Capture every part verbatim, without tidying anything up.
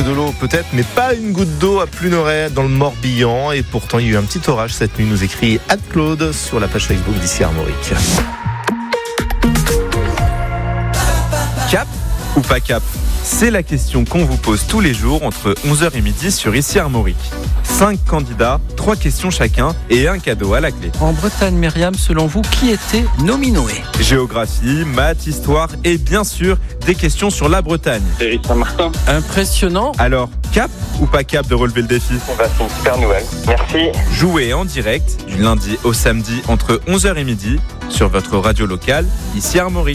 que de l'eau peut-être, mais pas une goutte d'eau à Pluneret dans le Morbihan. Et pourtant, il y a eu un petit orage cette nuit, nous écrit Anne-Claude sur la page Facebook d'Ici Armorique. Cap ou pas cap ? C'est la question qu'on vous pose tous les jours entre onze heures et midi sur Ici Armorique. Cinq candidats, trois questions chacun et un cadeau à la clé. En Bretagne, Myriam, selon vous, qui était nominé ? Géographie, maths, histoire et bien sûr des questions sur la Bretagne. C'est Saint-Martin. Impressionnant. Alors, cap ou pas cap de relever le défi ? Bah, c'est une super nouvelle. Merci. Jouez en direct du lundi au samedi entre onze heures et midi sur votre radio locale, Ici Armorique.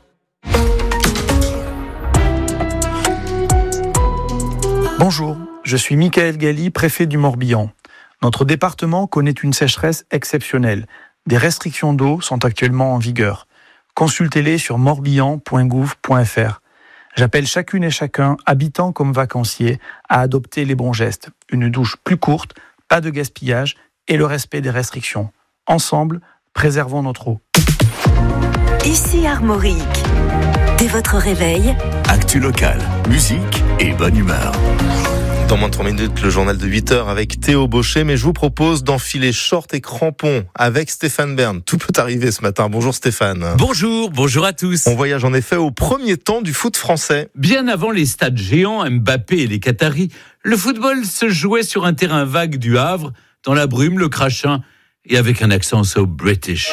Bonjour, je suis Michael Galli, préfet du Morbihan. Notre département connaît une sécheresse exceptionnelle. Des restrictions d'eau sont actuellement en vigueur. Consultez-les sur morbihan point gouv point f r. J'appelle chacune et chacun, habitants comme vacanciers, à adopter les bons gestes. Une douche plus courte, pas de gaspillage et le respect des restrictions. Ensemble, préservons notre eau. Ici Armorique. Dès votre réveil, actu locale, musique et bonne humeur. Dans moins de trois minutes, le journal de huit heures avec Théo Bauchet, mais je vous propose d'enfiler short et crampons avec Stéphane Bern. Tout peut arriver ce matin. Bonjour Stéphane. Bonjour, bonjour à tous. On voyage en effet au premier temps du foot français. Bien avant les stades géants, Mbappé et les Qataris, le football se jouait sur un terrain vague du Havre, dans la brume, le crachin et avec un accent so British.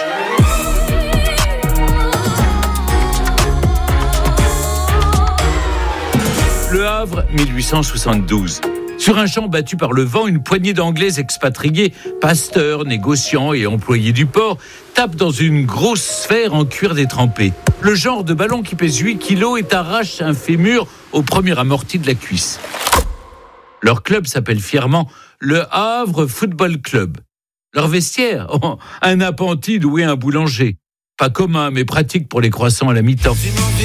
Le Havre, mille huit cent soixante-douze. Sur un champ battu par le vent, une poignée d'Anglais expatriés, pasteurs, négociants et employés du port, tapent dans une grosse sphère en cuir détrempé. Le genre de ballon qui pèse huit kilos et arrache un fémur au premier amorti de la cuisse. Leur club s'appelle fièrement le Havre Football Club. Leur vestiaire, oh, un appentis loué un boulanger. Pas commun, mais pratique pour les croissants à la mi-temps.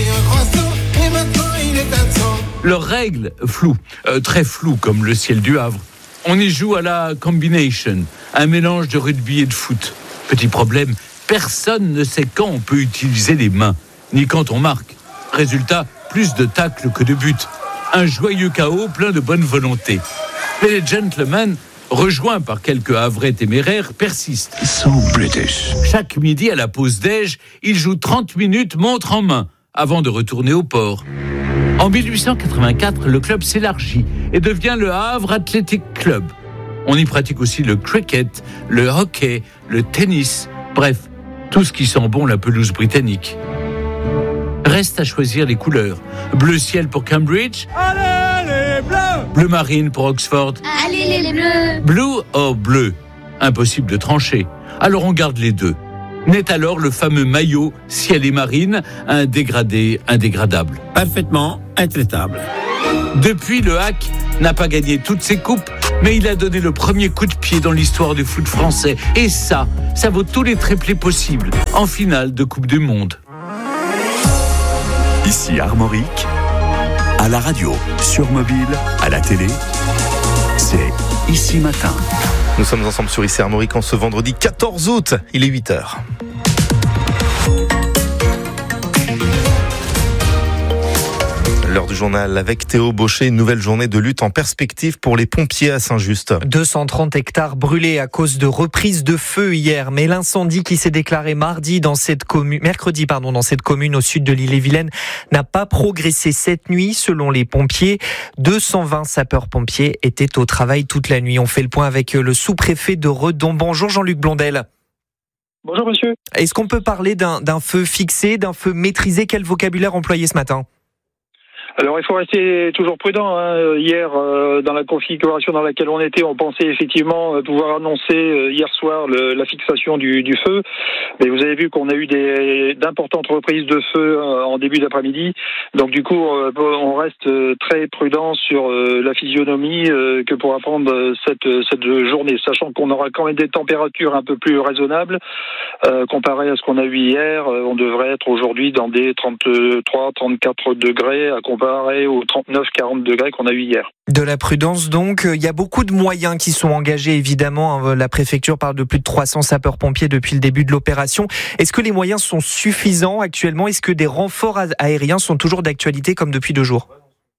Leurs règles, floues, euh, très floues comme le ciel du Havre. On y joue à la combination, un mélange de rugby et de foot. Petit problème, personne ne sait quand on peut utiliser les mains, ni quand on marque. Résultat, plus de tacles que de buts. Un joyeux chaos plein de bonne volonté. Mais les gentlemen, rejoints par quelques Havrais téméraires, persistent. So British. Chaque midi à la pause déj, ils jouent trente minutes montre en main, avant de retourner au port. En mille huit cent quatre-vingt-quatre, le club s'élargit et devient le Havre Athletic Club. On y pratique aussi le cricket, le hockey, le tennis, bref, tout ce qui sent bon la pelouse britannique. Reste à choisir les couleurs. Bleu ciel pour Cambridge. Allez les bleus! Bleu marine pour Oxford. Allez les bleus! Blue or bleu? Impossible de trancher. Alors on garde les deux. Naît alors le fameux maillot ciel et marine, un dégradé indégradable. Parfaitement intraitable. Depuis, le Hack n'a pas gagné toutes ses coupes, mais il a donné le premier coup de pied dans l'histoire du foot français. Et ça, ça vaut tous les triplés possibles en finale de Coupe du Monde. Ici Armorique, à la radio, sur mobile, à la télé, c'est Ici Matin. Nous sommes ensemble sur Ici Armorique en ce vendredi quatorze août, il est huit heures. L'heure du journal avec Théo Bauchet, une nouvelle journée de lutte en perspective pour les pompiers à Saint-Just. deux cent trente hectares brûlés à cause de reprises de feu hier, mais l'incendie qui s'est déclaré mardi dans cette commune, mercredi pardon, dans cette commune au sud de l'Ille-et-Vilaine n'a pas progressé cette nuit selon les pompiers. deux cent vingt sapeurs-pompiers étaient au travail toute la nuit. On fait le point avec le sous-préfet de Redon. Bonjour Jean-Luc Blondel. Bonjour monsieur. Est-ce qu'on peut parler d'un, d'un feu fixé, d'un feu maîtrisé ? Quel vocabulaire employé ce matin ? Alors il faut rester toujours prudent. Hein. Hier, euh, dans la configuration dans laquelle on était, on pensait effectivement euh, pouvoir annoncer euh, hier soir le, la fixation du, du feu. Mais vous avez vu qu'on a eu des, d'importantes reprises de feu euh, en début d'après-midi. Donc du coup, euh, on reste euh, très prudent sur euh, la physionomie euh, que pourra prendre euh, cette, cette journée, sachant qu'on aura quand même des températures un peu plus raisonnables euh, comparé à ce qu'on a eu hier. Euh, on devrait être aujourd'hui dans des trente-trois, trente-quatre degrés à comparer aux trente-neuf à quarante degrés qu'on a eu hier. De la prudence donc, il y a beaucoup de moyens qui sont engagés évidemment, la préfecture parle de plus de trois cents sapeurs-pompiers depuis le début de l'opération. Est-ce que les moyens sont suffisants actuellement ? Est-ce que des renforts aériens sont toujours d'actualité comme depuis deux jours ?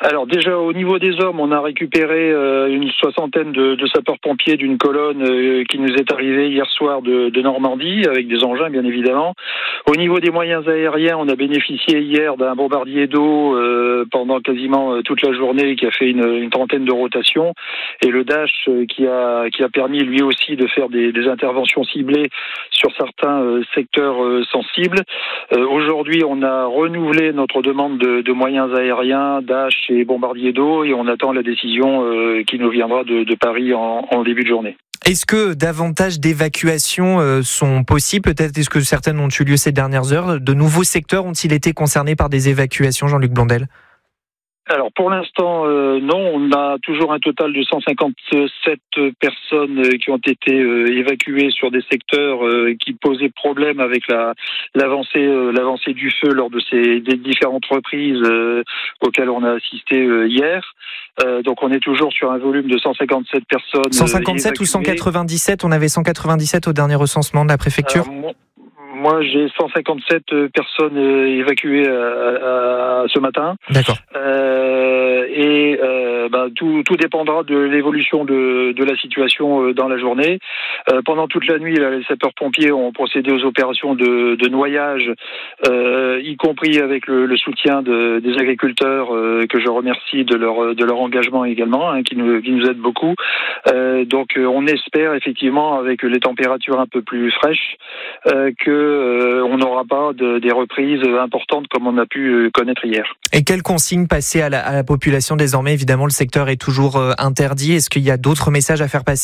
Alors déjà au niveau des hommes, on a récupéré euh, une soixantaine de, de sapeurs-pompiers d'une colonne euh, qui nous est arrivée hier soir de, de Normandie, avec des engins bien évidemment. Au niveau des moyens aériens, on a bénéficié hier d'un bombardier d'eau euh, pendant quasiment euh, toute la journée qui a fait une, une trentaine de rotations, et le Dash euh, qui a qui a permis lui aussi de faire des, des interventions ciblées sur certains euh, secteurs euh, sensibles. Euh, aujourd'hui, on a renouvelé notre demande de, de moyens aériens, Dash et bombardier d'eau, et on attend la décision euh, qui nous viendra de, de Paris en, en début de journée. Est-ce que davantage d'évacuations euh, sont possibles ? Peut-être est-ce que certaines ont eu lieu ces dernières heures ? De nouveaux secteurs ont-ils été concernés par des évacuations, Jean-Luc Blondel ? Alors pour l'instant, euh, non, on a toujours un total de cent cinquante-sept personnes qui ont été euh, évacuées sur des secteurs euh, qui posaient problème avec la l'avancée euh, l'avancée du feu lors de ces des différentes reprises euh, auxquelles on a assisté euh, hier. Euh, donc on est toujours sur un volume de cent cinquante-sept personnes. cent cinquante-sept évacuées. Ou cent quatre-vingt-dix-sept ? On avait cent quatre-vingt-dix-sept au dernier recensement de la préfecture. Alors, moi, moi, j'ai cent cinquante-sept personnes évacuées à, à ce matin. D'accord. Euh, et euh, bah, tout, tout dépendra de l'évolution de, de la situation dans la journée. Euh, pendant toute la nuit, là, les sapeurs-pompiers ont procédé aux opérations de, de noyage, euh, y compris avec le, le soutien de, des agriculteurs, euh, que je remercie de leur, de leur engagement également, hein, qui, nous, qui nous aide beaucoup. Euh, donc, on espère effectivement, avec les températures un peu plus fraîches, euh, que euh, on n'aura pas de, des reprises importantes comme on a pu connaître hier. Et quelles consignes passer à la, à la population désormais ? Évidemment, le secteur est toujours euh, interdit. Est-ce qu'il y a d'autres messages à faire passer ?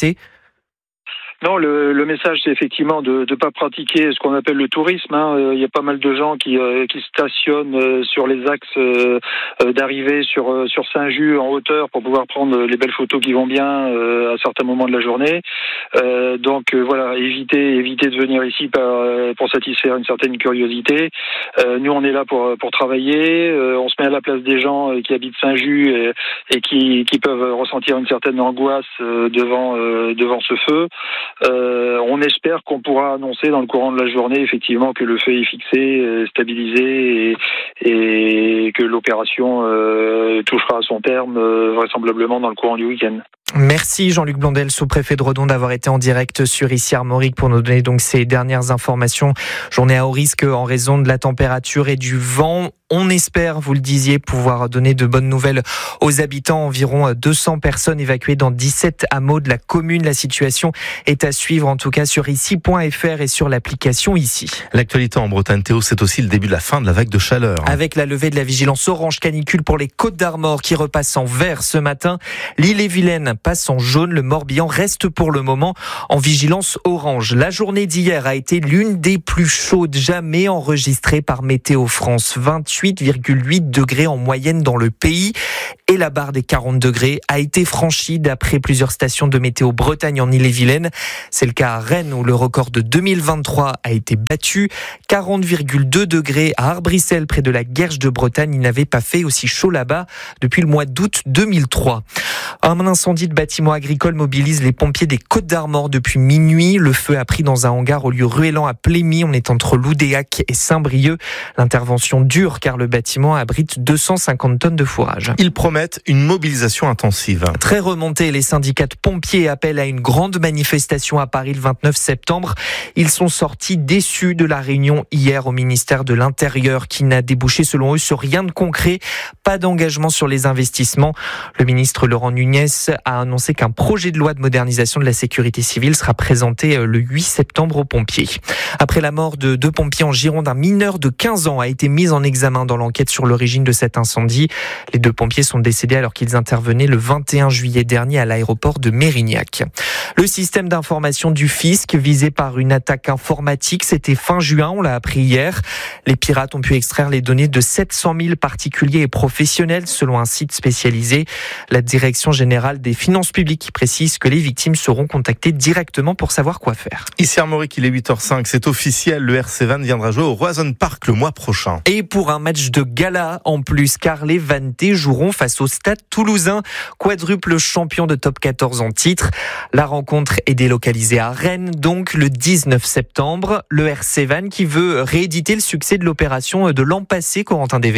Non, le, le message, c'est effectivement de ne pas pratiquer ce qu'on appelle le tourisme. Hein. Il y a pas mal de gens qui, euh, qui stationnent euh, sur les axes euh, d'arrivée sur, euh, sur Saint-Just en hauteur pour pouvoir prendre les belles photos qui vont bien euh, à certains moments de la journée. Euh, donc euh, voilà, éviter, éviter de venir ici par, pour satisfaire une certaine curiosité. Euh, nous, on est là pour, pour travailler. Euh, on se met à la place des gens qui habitent Saint-Just et, et qui, qui peuvent ressentir une certaine angoisse euh, devant, euh, devant ce feu. Euh, on espère qu'on pourra annoncer dans le courant de la journée effectivement que le feu est fixé, euh, stabilisé et, et que l'opération euh, touchera à son terme euh, vraisemblablement dans le courant du week-end. Merci Jean-Luc Blondel, sous-préfet de Redon, d'avoir été en direct sur Ici Armorique pour nous donner donc ces dernières informations. Journée à haut risque en raison de la température et du vent. On espère, vous le disiez, pouvoir donner de bonnes nouvelles aux habitants. Environ deux cents personnes évacuées dans dix-sept hameaux de la commune. La situation est à suivre en tout cas sur ici point f r et sur l'application Ici. L'actualité en Bretagne, Théo, c'est aussi le début de la fin de la vague de chaleur. Avec la levée de la vigilance orange canicule pour les Côtes d'Armor qui repasse en vert ce matin. L'Ille-et-Vilaine passe en jaune. Le Morbihan reste pour le moment en vigilance orange. La journée d'hier a été l'une des plus chaudes jamais enregistrées par Météo France. vingt-huit virgule huit degrés en moyenne dans le pays. Et la barre des quarante degrés a été franchie d'après plusieurs stations de météo Bretagne en Ille-et-Vilaine. C'est le cas à Rennes où le record de deux mille vingt-trois a été battu. quarante virgule deux degrés à Arbrissel près de la Guerche de Bretagne. Il n'avait pas fait aussi chaud là-bas depuis le mois d'août deux mille trois. Un incendie de bâtiment agricole mobilise les pompiers des Côtes d'Armor depuis minuit. Le feu a pris dans un hangar au lieu Ruellan à Plémy. On est entre Loudéac et Saint-Brieuc. L'intervention dure car le bâtiment abrite deux cent cinquante tonnes de fourrage. Ils promettent une mobilisation intensive. Très remontés, les syndicats de pompiers appellent à une grande manifestation à Paris le vingt-neuf septembre. Ils sont sortis déçus de la réunion hier au ministère de l'Intérieur qui n'a débouché selon eux sur rien de concret. Pas d'engagement sur les investissements. Le ministre Laurent Nunez a annoncé qu'un projet de loi de modernisation de la sécurité civile sera présenté le huit septembre aux pompiers. Après la mort de deux pompiers en Gironde, un mineur de quinze ans a été mis en examen dans l'enquête sur l'origine de cet incendie. Les deux pompiers sont décédés alors qu'ils intervenaient le vingt et un juillet dernier à l'aéroport de Mérignac. Le système d'information du fisc visé par une attaque informatique, c'était fin juin, on l'a appris hier. Les pirates ont pu extraire les données de sept cent mille particuliers et professionnels selon un site spécialisé. La direction générale des finances publiques précise que les victimes seront contactées directement pour savoir quoi faire. Ici Armorique, il est huit heures cinq, c'est officiel, le R C Vannes viendra jouer au Roison Park le mois prochain. Et pour un match de gala en plus, car les Vannetais joueront face au Stade Toulousain, quadruple champion de top quatorze en titre. La rencontre est délocalisée à Rennes, donc le dix-neuf septembre. Le R C Vannes qui veut rééditer le succès de l'opération de l'an passé, Corentin Dévé.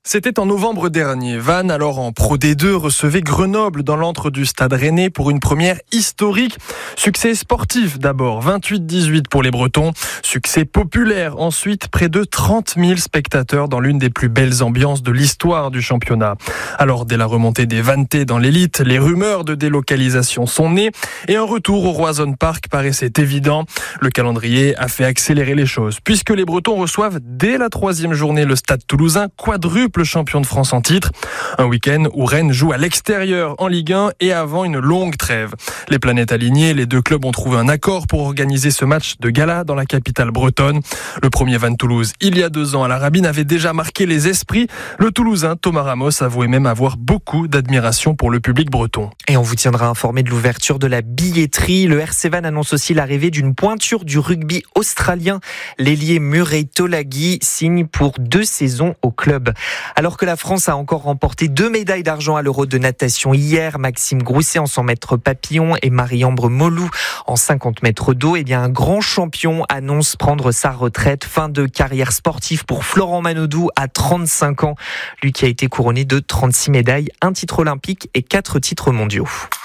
C'était en novembre dernier. Vannes, alors en Pro D deux, recevait Grenoble dans l'antre du Stade Rennais pour une première historique. Succès sportif d'abord, vingt-huit dix-huit pour les Bretons. Succès populaire ensuite, près de trente mille spectateurs dans l'une des plus belles ambiances de l'histoire du championnat. Alors dès la remontée des Vannetais dans l'élite, les rumeurs de délocalisation sont nées et un retour au Roazhon Park paraissait évident. Le calendrier a fait accélérer les choses puisque les Bretons reçoivent dès la troisième journée le Stade Toulousain, quadruple champion de France en titre. Un week-end où Rennes joue à l'extérieur en Ligue un et avant une longue trêve. Les planètes alignées, les deux clubs ont trouvé un accord pour organiser ce match de gala dans la capitale bretonne. Le premier Vannes-Toulouse, il y a deux ans à la Rabine, avait déjà marqué les esprits. Le Toulousain Thomas Ramos avouait même avoir beaucoup d'admiration pour le public breton. Et on vous tiendra informé de l'ouverture de la billetterie. Le R C Vannes annonce aussi l'arrivée d'une pointure du rugby australien. L'ailier Murray Tolagi signe pour deux saisons au club. Alors que la France a encore remporté deux médailles d'argent à l'Euro de natation hier, Maxime Grousset en cent mètres papillon et Marie-Ambre Molou en cinquante mètres d'eau, eh bien un grand champion annonce prendre sa retraite. Fin de carrière sportive pour Florent Manodou à trente-cinq ans. Lui qui a été couronné de trente-six médailles, un titre olympique et quatre titres mondiaux.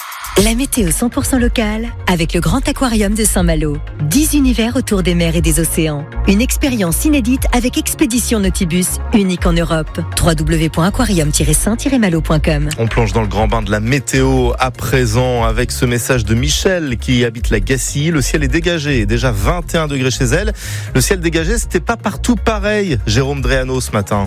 La météo cent pour cent locale avec le Grand Aquarium de Saint-Malo. dix univers autour des mers et des océans. Une expérience inédite avec Expédition Nautibus, unique en Europe. w w w point aquarium tiret saint tiret malo point com. On plonge dans le grand bain de la météo à présent avec ce message de Michel qui habite la Gacilly. Le ciel est dégagé, déjà vingt et un degrés chez elle. Le ciel dégagé, c'était pas partout pareil. Jérôme Dréano ce matin.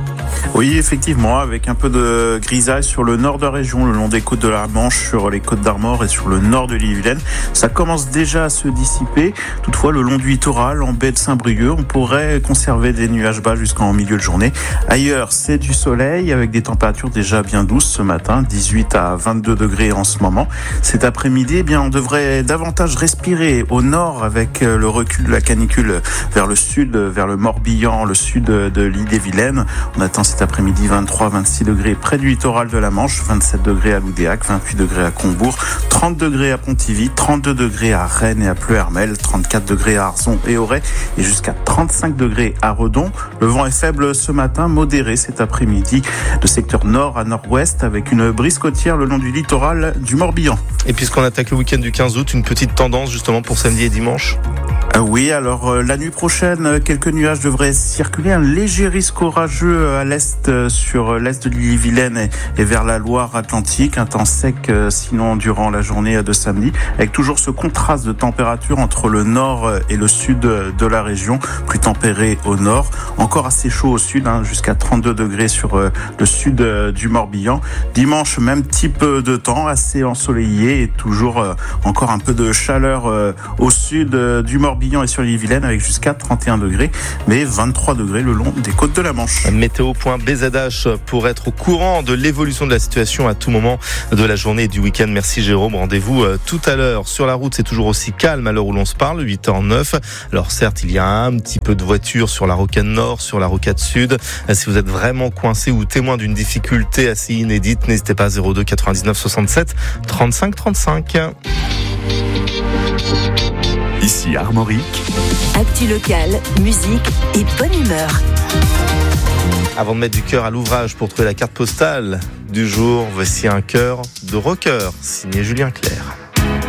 Oui, effectivement, avec un peu de grisaille sur le nord de la région, le long des côtes de la Manche, sur les côtes d'Armor et sur le nord de l'Ille-et-Vilaine. Ça commence déjà à se dissiper. Toutefois, le long du littoral, en baie de Saint-Brieuc, on pourrait conserver des nuages bas jusqu'en milieu de journée. Ailleurs, c'est du soleil avec des températures déjà bien douces ce matin, dix-huit à vingt-deux degrés en ce moment. Cet après-midi, eh bien, on devrait davantage respirer au nord avec le recul de la canicule vers le sud, vers le Morbihan, le sud de l'Ille-et-Vilaine. On attend cet après-midi vingt-trois à vingt-six degrés près du littoral de la Manche, vingt-sept degrés à Loudéac, vingt-huit degrés à Combourg, trente degrés à Pontivy, trente-deux degrés à Rennes et à Pleuhermel, trente-quatre degrés à Arzon et Auray et jusqu'à trente-cinq degrés à Redon. Le vent est faible ce matin, modéré cet après-midi de secteur nord à nord-ouest avec une brise côtière le long du littoral du Morbihan. Et puisqu'on attaque le week-end du quinze août, une petite tendance justement pour samedi et dimanche ? Oui, alors euh, la nuit prochaine, quelques nuages devraient circuler. Un léger risque orageux à l'est, euh, sur l'est de l'Ille-et-Vilaine et, et vers la Loire-Atlantique. Un temps sec euh, sinon durant la journée de samedi, avec toujours ce contraste de température entre le nord et le sud de la région, plus tempéré au nord. Encore assez chaud au sud, hein, jusqu'à trente-deux degrés sur euh, le sud euh, du Morbihan. Dimanche, même type de temps, assez ensoleillé et toujours euh, encore un peu de chaleur euh, au sud euh, du Morbihan et sur l'Ille-et-Vilaine avec jusqu'à trente et un degrés, mais vingt-trois degrés le long des côtes de la Manche. Météo point b z h pour être au courant de l'évolution de la situation à tout moment de la journée et du week-end. Merci Jérôme, rendez-vous tout à l'heure. Sur la route, c'est toujours aussi calme à l'heure où l'on se parle, huit heures neuf. Alors certes, il y a un petit peu de voitures sur la rocade nord, sur la rocade sud. Si vous êtes vraiment coincé ou témoin d'une difficulté assez inédite, n'hésitez pas à zéro deux quatre-vingt-dix-neuf soixante-sept trente-cinq trente-cinq. Ici Armorique. Actu local, musique et bonne humeur. Avant de mettre du cœur à l'ouvrage pour trouver la carte postale du jour, voici un cœur de rocker signé Julien Clerc.